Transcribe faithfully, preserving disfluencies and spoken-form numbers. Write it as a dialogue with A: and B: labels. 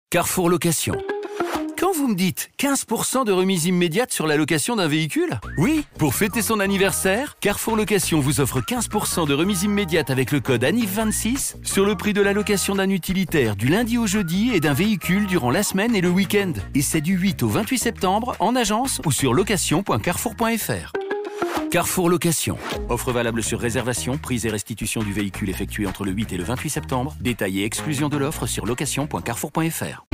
A: Carrefour Location. Quand vous me dites quinze pour cent de remise immédiate sur la location d'un véhicule? Oui, pour fêter son anniversaire, Carrefour Location vous offre quinze pour cent de remise immédiate avec le code A N I F vingt-six sur le prix de la location d'un utilitaire du lundi au jeudi et d'un véhicule durant la semaine et le week-end. Et c'est du huit au vingt-huit septembre en agence ou sur location point carrefour point f r. Carrefour Location. Offre valable sur réservation, prise et restitution du véhicule effectuée entre le huit et le vingt-huit septembre. Détail et exclusion de l'offre sur location point carrefour point f r.